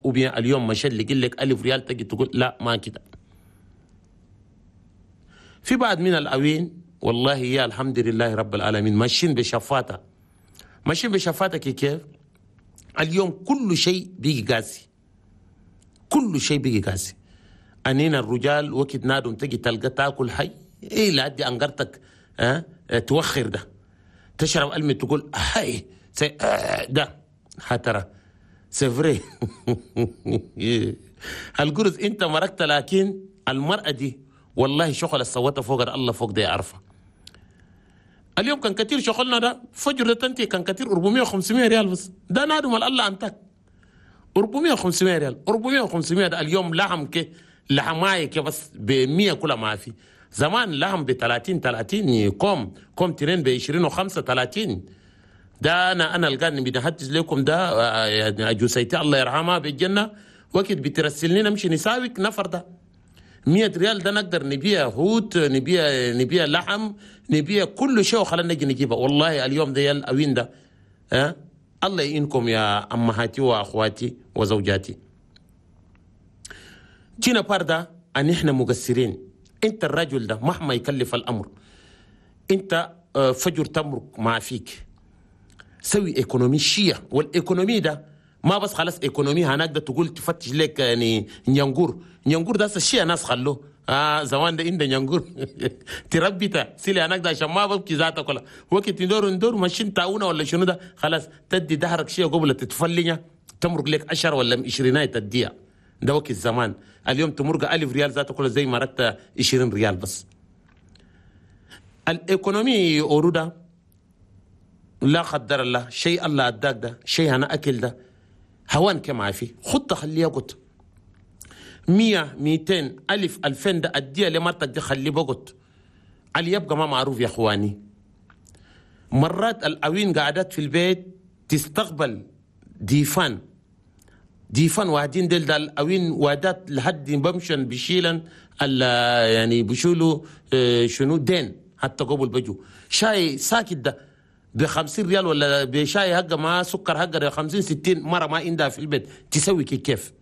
وبين اليوم مشى اللي يقول لك 1000 ريال تجي تقول لا ما كده. في بعض من الأوين والله يا الحمد لله رب العالمين ماشيين بشفاته. ماشيين بشفاته كيف؟ اليوم كل شيء بيجي قاسي. كل شيء بيجي قاسي. أنين الرجال وقت نادم تجي تلقى تاكل حي إيه لعدي أنقرتك توخر ده تشرب المي تقول هاي ده هترى سفري. القرز انت مركت لكن المرأة دي والله شغل الصوتة فوق الله فوق ده يعرفها. اليوم كان كتير شغلنا ده فجر ده تنتي كان كتير 400 500 ريال بس ده نادم الله انتك 400 500 ريال 400 500 ده اليوم لحم كي لحمايه كي بس ب 100 كلها ما في. زمان لحم ب 30 كوم تنين ب 20 و5 30. ده انا القاني بنهتز لكم ده يعني اجوسيتي الله يرحمها بالجنه وقت بترسلني نمشي نساوي نفر ده 100 ريال ده نقدر نبيع هوت نبيع لحم نبيع كل شيء وخلينا نجي نجيبه. والله اليوم ده الأوين ده الله يعينكم يا أمهاتي وأخواتي وزوجاتي. جينا باردا أن إحنا مقصرين. أنت الرجل ده مهما يكلف الأمر أنت فجر تمرك ما فيك سوي إيكونومي شيء. والإيكونومي ده ما بس خلاص إيكونومي هنقدر تقول تفتش لك يعني نيانجور ده الشيء ناس خلوه زمان ده إنده نيانجور تربي تا سيلي هنقدر عشان ما ببكي ذاتك ولا وقت ندور ماشين تاونا ولا شنو ده خلاص تدي دهرك شيء قبل تتفلنيا تمرق لك 10 ولا 20 تديها. ده وقت الزمان. اليوم تمرق 1000 ريال ذاتك ولا زي ما رت 20 ريال بس. الإيكونومي أورودا لا قدر الله شيء الله اداك ده شيء انا اكل ده هوان كما في خطه خليها قط 100 200 ألف 2000 ده اديها لمرتك دي خليه بقط علي يبقى ما معروف يا اخواني. مرات الاوين قاعدات في البيت تستقبل ديفان واحدين ديل ده الاوين وادات لحد بمشن بشيلا يعني بشولوا شنو دين حتى قبل بجو شاي ساكت ده ب50 ريال ولا بشاي هقه ما سكر هقه 50 60 مره ما عندها في البيت تسوي كيف.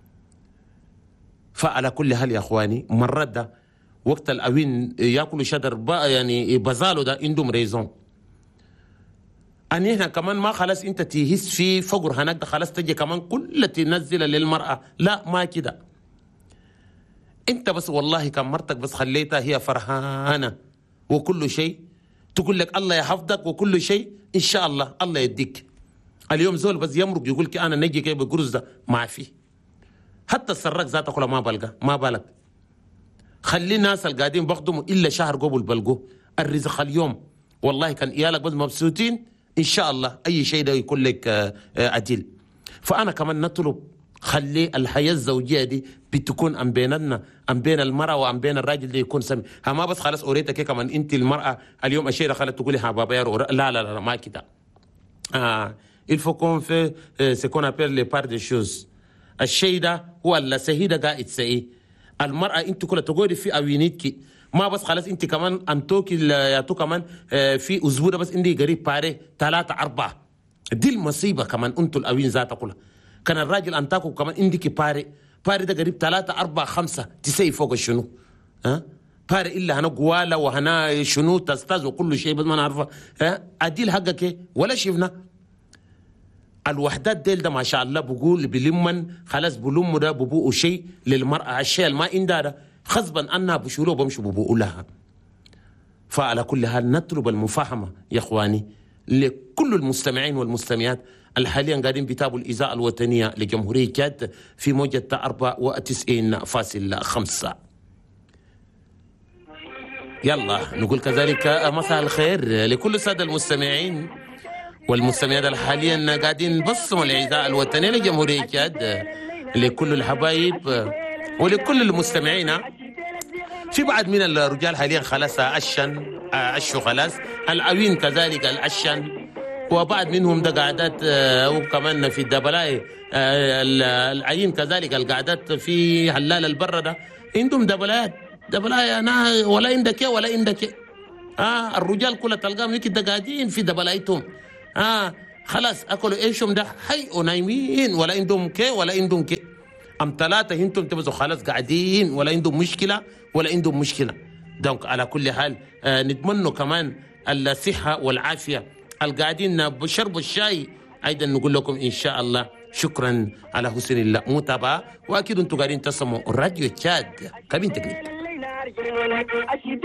فعلى كل حال يا اخواني مرات ده وقت الاوين ياكلوا شدر بقى يعني بزالوا ده عندهم ريزون. أني هنا كمان ما خلاص انت تهس في فقر هناك خلاص تجي كمان كل تنزل للمرأة لا ما كده. انت بس والله كان مرتك بس خليتها هي فرحانة وكل شيء تقول لك الله يحفظك وكل شيء ان شاء الله الله يديك. اليوم زول بس يمرق يقول لك انا نجي كيف بقرز ده ما في. حتى السراق ذاته كله ما بلقى ما بالك. خلي الناس القاعدين بخدموا الا شهر قبل بلقوه. الرزق اليوم والله كان ايالك بس مبسوطين ان شاء الله اي شيء ده يكون لك عديل. فانا كمان نطلب خلي الحياه الزوجيه دي بتكون ام بيننا ام بين المراه وام بين الراجل ده يكون سمي. ما بس خلاص اوريتك كمان انت المراه اليوم الشيء ده خلت تقولي ها بابا لا ما كده. il faut qu'on fait ce qu'on appelle les parts des choses. الشيء ده هو اللي سهيده قاعد سئي. المراه انت كلها تقولي في اوينيتك ما بس خلاص انت كمان انتوكي ياتو كمان في اسبوع بس عندي قريب باري 3 4 دي المصيبه كمان انتوا الاوين ذاتها كلها. كان الراجل انتاكو كمان عندك باري ده قريب 3 4 5 تسي فوق شنو باري الا هنا قواله وهنا شنو تستاز وكل شيء بس ما نعرفه اديل حقك ولا شفنا. الوحدات ديل ده ما شاء الله بقول بلمن خلاص بلموا ده ببوء شيء للمرأة الشيء ما عندها ده خصبا انها بشولو بمشوا ببوء لها. فعلى كل حال نطلب المفاهمة يا اخواني لكل المستمعين والمستمعات الحاليا قاعدين بيتابعوا الإذاعة الوطنية لجمهورية تشاد في موجة 94.5. يلا نقول كذلك مساء الخير لكل السادة المستمعين والمستمعات حاليا قاعدين بصوا الإذاعة الوطنية لجمهورية تشاد لكل الحبايب ولكل المستمعين. في بعض من الرجال حاليا خلاص عشوا خلاص الأوين كذلك العشن وبعض منهم ده قعدات وكمان في الدبلاي العين كذلك القعدات في حلال البر ده عندهم دبلاي انا ولا عندك ولا عندك الرجال كلها تلقاهم هيك قاعدين في دبلايتهم خلاص اكلوا ايشهم ده حي ونايمين ولا عندهم كي ولا عندهم كي. ام ثلاثه انتم تبقوا خلاص قاعدين ولا عندهم مشكله ولا عندهم مشكله. دونك على كل حال نتمنى كمان الصحه والعافيه. القاعدين بشربوا الشاي ايضا نقول لكم ان شاء الله شكرا على حسن المتابعه. واكيد انتم قاعدين تسمعوا راديو تشاد كابين تقليد.